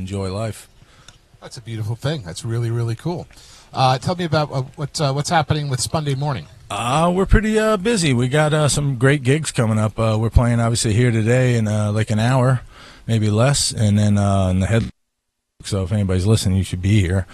enjoy life. That's a beautiful thing. That's really, really cool. Tell me about what's happening with Spunday Morning. We're pretty busy. We got some great gigs coming up. We're playing obviously here today in like an hour, maybe less, and then in the head. So if anybody's listening, you should be here.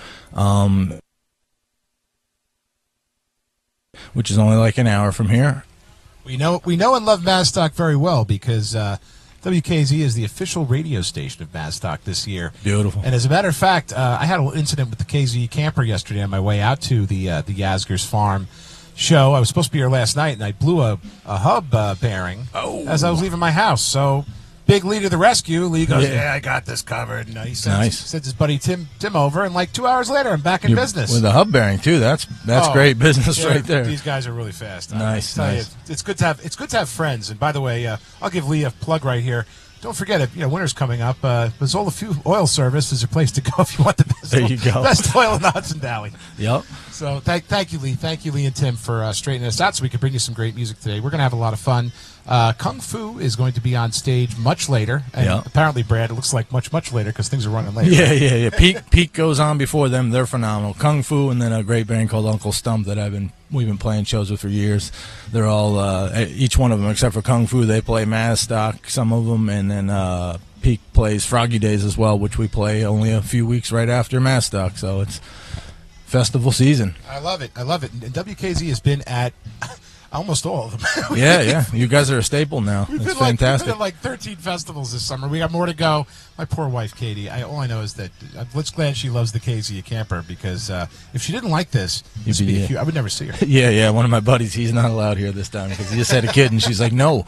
Which is only like an hour from here. We know and love Mazstock very well because WKZ is the official radio station of Mazstock this year. Beautiful. And as a matter of fact, I had a little incident with the KZ camper yesterday on my way out to the Yasgur's Farm show. I was supposed to be here last night, and I blew a hub bearing as I was leaving my house. So Big Lee to the rescue. Lee goes, yeah, I got this covered. And he sends his buddy Tim over, and like 2 hours later, I'm back in business. With a hub bearing, too. That's great business right there. These guys are really fast. Nice. It's good to have friends. And by the way, I'll give Lee a plug right here. Don't forget it. Winter's coming up. Mazola Fuel Oil Service is a place to go if you want the best oil in the Hudson Valley. Yep. So thank you, Lee. Thank you, Lee and Tim, for straightening us out so we can bring you some great music today. We're going to have a lot of fun. Kung Fu is going to be on stage much later. And apparently, Brad, it looks like much later because things are running late. Yeah. Peak goes on before them. They're phenomenal. Kung Fu and then a great band called Uncle Stump that we've been playing shows with for years. They're all, each one of them, except for Kung Fu, they play Mazstock, some of them, and then Peak plays Froggy Days as well, which we play only a few weeks right after Mazstock. So it's festival season. I love it. And WKZ has been at almost all of them. Yeah. You guys are a staple now. It's fantastic. We've been at like 13 festivals this summer. We got more to go. My poor wife, Katie, all I know is that I'm glad she loves the KZ camper because if she didn't like this, I would never see her. Yeah. One of my buddies, he's not allowed here this time because he just had a kid, and she's like, no.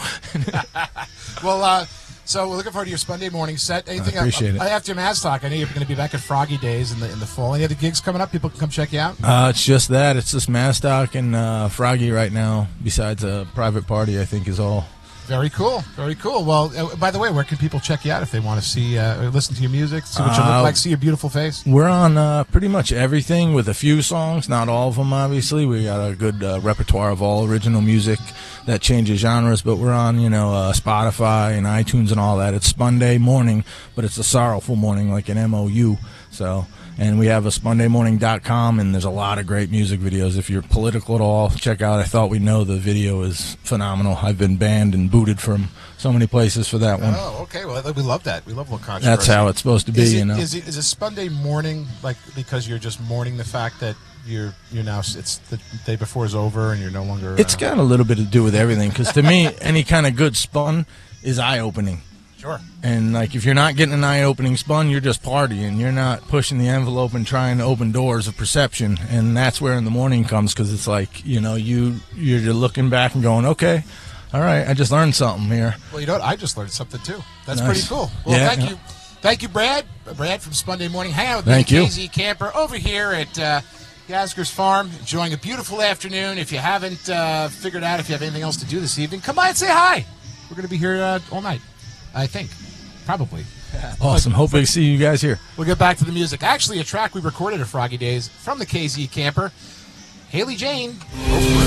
Well, so we're looking forward to your Spunday Morning set. Anything I appreciate it. After Mazstock, I know you're going to be back at Froggy Days in the fall. Any other gigs coming up? People can come check you out? It's just that. It's just Mazstock and Froggy right now, besides a private party, I think, is all. Very cool. Well, by the way, where can people check you out if they want to see or listen to your music, see what you look like, see your beautiful face? We're on pretty much everything with a few songs, not all of them, obviously. We got a good repertoire of all original music that changes genres, but we're on, Spotify and iTunes and all that. It's Spunday Morning, but it's a sorrowful morning, like an MOU. So, and we have a SpundayMorning.com, and there's a lot of great music videos. If you're political at all, check out I Thought We Know. The video is phenomenal. I've been banned and booted from so many places for that one. Oh, okay. Well, we love that. We love a little controversy. That's how it's supposed to be, Is it Spunday Morning, like, because you're just mourning the fact that you're now, it's the day before is over and you're no longer... It's got a little bit to do with everything, because to me, any kind of good spun is eye-opening. Sure. And, like, if you're not getting an eye-opening spun, you're just partying. You're not pushing the envelope and trying to open doors of perception. And that's where in the morning comes, because it's like, you're looking back and going, okay, all right, I just learned something here. Well, you know what? I just learned something, too. That's nice. Pretty cool. Well, thank you. Thank you, Brad. Brad from Spunday Morning. Hang out with me, KZ Camper, over here at Yasgur's Farm, enjoying a beautiful afternoon. If you haven't figured out if you have anything else to do this evening, come by and say hi. We're going to be here all night, I think. Probably. Awesome. Hope to see you guys here. We'll get back to the music. Actually, a track we recorded at Froggy Days from the KZ Camper. Haley Jane.